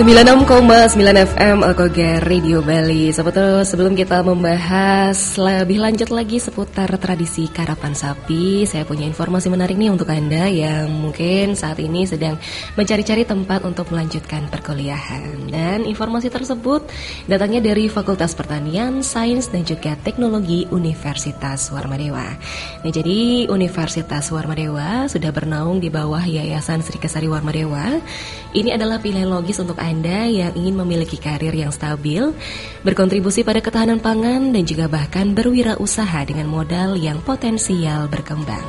96,9 FM Alkoger Radio Bali. Sobat, sebelum kita membahas lebih lanjut lagi seputar tradisi karapan sapi, saya punya informasi menarik nih untuk Anda yang mungkin saat ini sedang mencari-cari tempat untuk melanjutkan perkuliahan. Dan informasi tersebut datangnya dari Fakultas Pertanian, Sains dan juga Teknologi Universitas Warmadewa. Nah, jadi Universitas Warmadewa sudah bernaung di bawah Yayasan Sri Kesari Warmadewa. Ini adalah pilihan logis untuk Anda yang ingin memiliki karir yang stabil, berkontribusi pada ketahanan pangan, dan juga bahkan berwirausaha dengan modal yang potensial berkembang.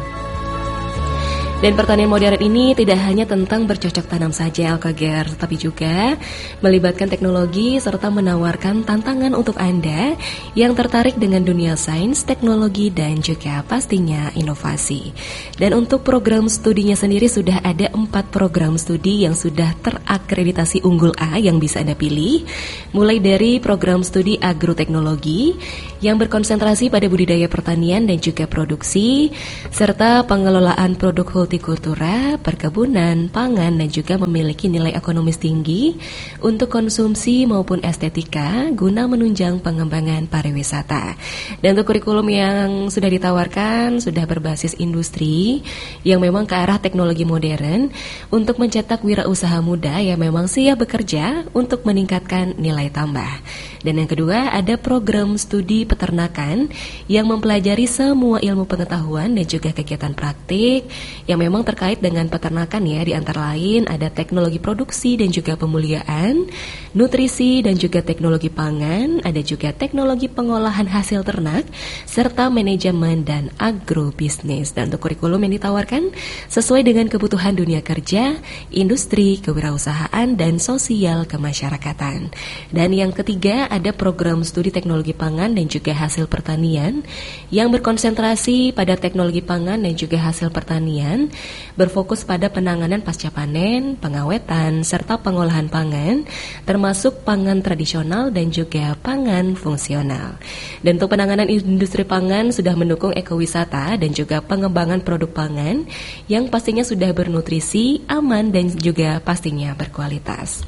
Dan pertanian modern ini tidak hanya tentang bercocok tanam saja Alkoger, tetapi juga melibatkan teknologi serta menawarkan tantangan untuk Anda yang tertarik dengan dunia sains, teknologi, dan juga pastinya inovasi. Dan untuk program studinya sendiri sudah ada 4 program studi yang sudah terakreditasi unggul A yang bisa Anda pilih, mulai dari program studi agroteknologi yang berkonsentrasi pada budidaya pertanian dan juga produksi, serta pengelolaan produk hortikultura, perkebunan, pangan, dan juga memiliki nilai ekonomis tinggi untuk konsumsi maupun estetika guna menunjang pengembangan pariwisata. Dan untuk kurikulum yang sudah ditawarkan sudah berbasis industri yang memang ke arah teknologi modern untuk mencetak wirausaha muda yang memang siap bekerja untuk meningkatkan nilai tambah. Dan yang kedua ada program studi peternakan yang mempelajari semua ilmu pengetahuan dan juga kegiatan praktik yang memang terkait dengan peternakan ya, di antara lain ada teknologi produksi dan juga pemuliaan, nutrisi dan juga teknologi pangan, ada juga teknologi pengolahan hasil ternak, serta manajemen dan agrobisnis. Dan untuk kurikulum yang ditawarkan sesuai dengan kebutuhan dunia kerja, industri, kewirausahaan, dan sosial kemasyarakatan. Dan yang ketiga ada program studi teknologi pangan dan juga hasil pertanian yang berkonsentrasi pada teknologi pangan dan juga hasil pertanian, berfokus pada penanganan pasca panen, pengawetan, serta pengolahan pangan, termasuk pangan tradisional dan juga pangan fungsional. Dan untuk penanganan industri pangan sudah mendukung ekowisata dan juga pengembangan produk pangan yang pastinya sudah bernutrisi, aman, dan juga pastinya berkualitas.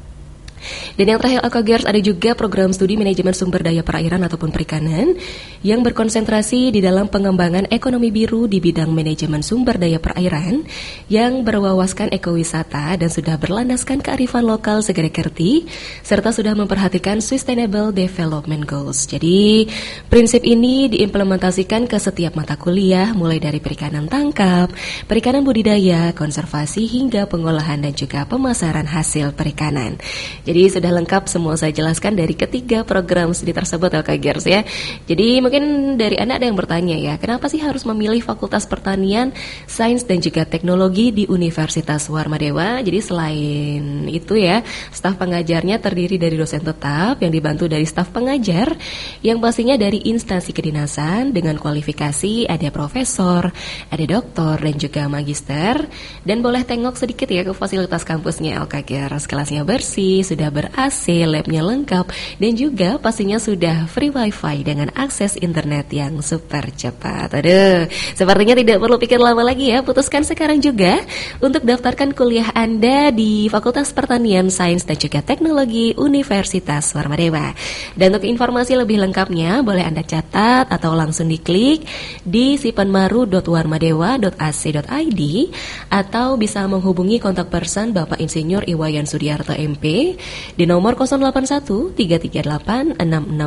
Dan yang terakhir Alkogers ada juga program studi manajemen sumber daya perairan ataupun perikanan yang berkonsentrasi di dalam pengembangan ekonomi biru di bidang manajemen sumber daya perairan yang berwawaskan ekowisata dan sudah berlandaskan kearifan lokal segera-gerti serta sudah memperhatikan Sustainable Development Goals. Jadi prinsip ini diimplementasikan ke setiap mata kuliah mulai dari perikanan tangkap, perikanan budidaya, konservasi hingga pengolahan dan juga pemasaran hasil perikanan. Jadi sudah lengkap semua saya jelaskan dari ketiga program studi tersebut Alkogers ya. Jadi mungkin dari Anda ada yang bertanya ya, kenapa sih harus memilih Fakultas Pertanian, Sains dan juga Teknologi di Universitas Warmadewa? Jadi selain itu ya, staf pengajarnya terdiri dari dosen tetap yang dibantu dari staf pengajar yang pastinya dari instansi kedinasan dengan kualifikasi ada profesor, ada doktor dan juga magister. Dan boleh tengok sedikit ya ke fasilitas kampusnya Alkogers, kelasnya bersih, sudah ber-AC, labnya lengkap, dan juga pastinya sudah free wifi dengan akses internet yang super cepat. Aduh, sepertinya tidak perlu pikir lama lagi ya, putuskan sekarang juga untuk daftarkan kuliah Anda di Fakultas Pertanian, Sains dan juga Teknologi Universitas Warmadewa. Dan untuk informasi lebih lengkapnya boleh Anda catat atau langsung diklik di sipanmaru.warmadewa.ac.id atau bisa menghubungi kontak person Bapak Insinyur Iwayan Sudiarto MP di nomor 081 338 665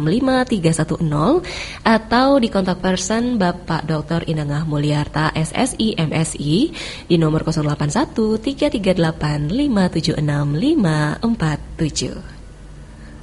310 atau di kontak person Bapak Dr. Inengah Mulyarta SSI MSI di nomor 081 338 576 547.